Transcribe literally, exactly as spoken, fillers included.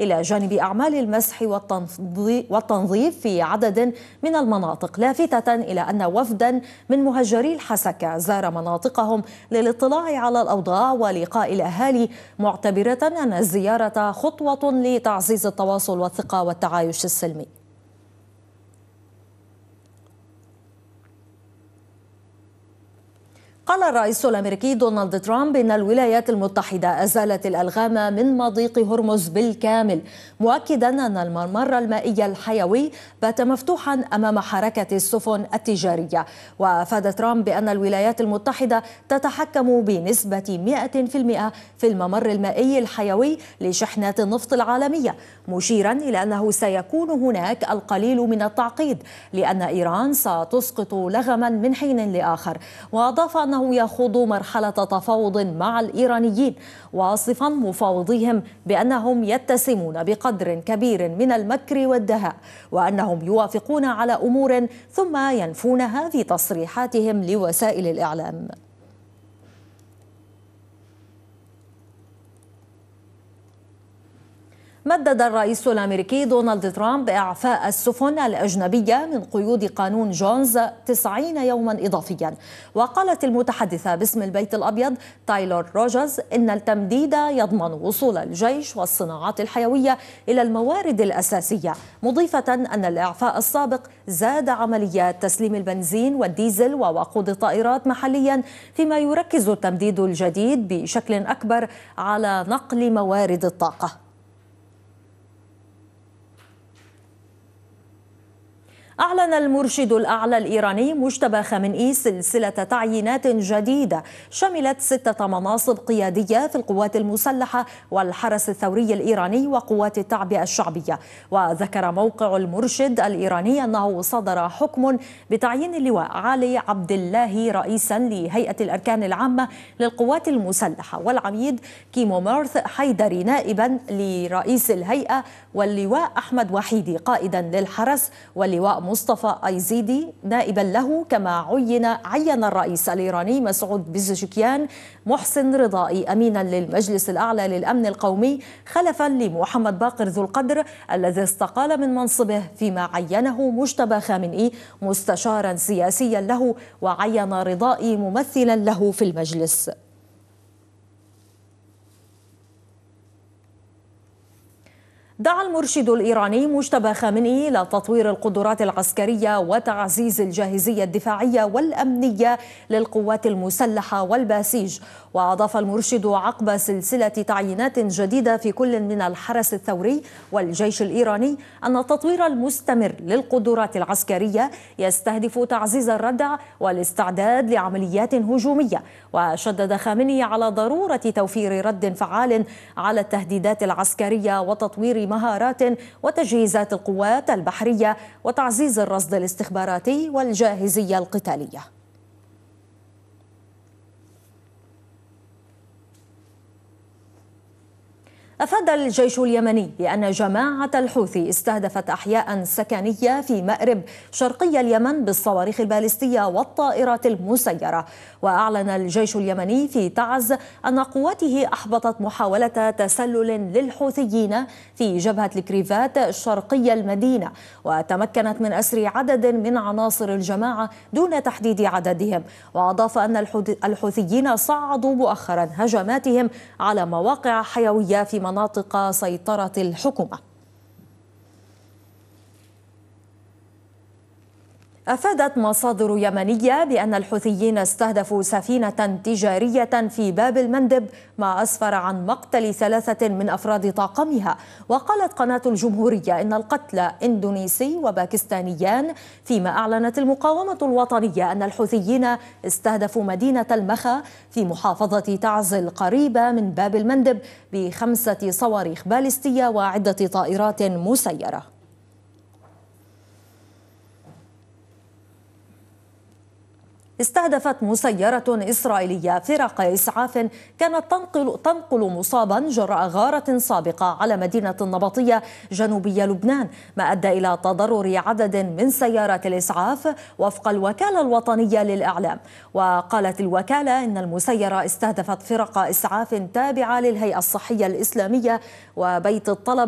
إلى جانب أعمال المسح والتنظيف في عدد من المناطق، لافتة إلى أن وفدا من مهجري الحسكة زار مناطقهم للاطلاع على الأوضاع ولقاء الأهالي، معتبرة أن الزيارة خطوة لتعزيز التواصل والثقة والتعايش السلمي. قال الرئيس الأمريكي دونالد ترامب إن الولايات المتحدة أزالت الألغام من مضيق هرمز بالكامل، مؤكدا أن الممر المائي الحيوي بات مفتوحا أمام حركة السفن التجارية. وأفاد ترامب بأن الولايات المتحدة تتحكم بنسبة مئة بالمئة في الممر المائي الحيوي لشحنات النفط العالمية، مشيرا إلى أنه سيكون هناك القليل من التعقيد لأن إيران ستسقط لغما من حين لآخر. وأضاف أنه يخوض مرحلة تفاوض مع الإيرانيين، واصفا مفاوضيهم بأنهم يتسمون بقدر كبير من المكر والدهاء، وأنهم يوافقون على أمور ثم ينفونها في تصريحاتهم لوسائل الإعلام. مدد الرئيس الأمريكي دونالد ترامب إعفاء السفن الأجنبية من قيود قانون جونز تسعين يوما إضافيا. وقالت المتحدثة باسم البيت الأبيض تايلور روجرز إن التمديد يضمن وصول الجيش والصناعات الحيوية إلى الموارد الأساسية، مضيفة أن الإعفاء السابق زاد عمليات تسليم البنزين والديزل ووقود الطائرات محليا، فيما يركز التمديد الجديد بشكل أكبر على نقل موارد الطاقة. أعلن المرشد الأعلى الإيراني مجتبى خامنئي سلسلة تعيينات جديدة شملت ستة مناصب قيادية في القوات المسلحة والحرس الثوري الإيراني وقوات التعبئة الشعبية. وذكر موقع المرشد الإيراني أنه صدر حكم بتعيين اللواء علي عبد الله رئيسا لهيئة الأركان العامة للقوات المسلحة، والعميد كيمو مارث حيدري نائبا لرئيس الهيئة، واللواء أحمد وحيدي قائدا للحرس، واللواء مصطفى أيزيدي نائبا له. كما عين عين الرئيس الإيراني مسعود بزشكيان محسن رضائي أمينا للمجلس الأعلى للأمن القومي خلفا لمحمد باقر ذو القدر الذي استقال من منصبه، فيما عينه مجتبى خامنئي مستشارا سياسيا له، وعين رضائي ممثلا له في المجلس. دعا المرشد الإيراني مجتبى خامنئي إلى تطوير القدرات العسكرية وتعزيز الجاهزية الدفاعية والأمنية للقوات المسلحة والباسيج. وأضاف المرشد عقب سلسلة تعيينات جديدة في كل من الحرس الثوري والجيش الإيراني أن التطوير المستمر للقدرات العسكرية يستهدف تعزيز الردع والاستعداد لعمليات هجومية. وشدد خامنئي على ضرورة توفير رد فعال على التهديدات العسكرية وتطوير مهارات وتجهيزات القوات البحرية وتعزيز الرصد الاستخباراتي والجاهزية القتالية. أفاد الجيش اليمني بأن جماعة الحوثي استهدفت أحياء سكنية في مأرب شرقي اليمن بالصواريخ البالستية والطائرات المسيرة. وأعلن الجيش اليمني في تعز أن قواته أحبطت محاولة تسلل للحوثيين في جبهة الكريفات شرقي المدينة، وتمكنت من أسر عدد من عناصر الجماعة دون تحديد عددهم. وأضاف أن الحوثيين صعدوا مؤخرا هجماتهم على مواقع حيوية في مناطق سيطرة الحكومة. أفادت مصادر يمنية بأن الحوثيين استهدفوا سفينة تجارية في باب المندب، ما أسفر عن مقتل ثلاثة من أفراد طاقمها. وقالت قناة الجمهورية إن القتل إندونيسي وباكستانيان، فيما أعلنت المقاومة الوطنية أن الحوثيين استهدفوا مدينة المخا في محافظة تعز القريبة من باب المندب بخمسة صواريخ بالستية وعدة طائرات مسيرة. استهدفت مسيرة إسرائيلية فرق إسعاف كانت تنقل, تنقل مصابا جراء غارة سابقة على مدينة النبطية جنوبي لبنان، ما أدى إلى تضرر عدد من سيارات الإسعاف وفق الوكالة الوطنية للإعلام. وقالت الوكالة إن المسيرة استهدفت فرق إسعاف تابعة للهيئة الصحية الإسلامية وبيت الطلب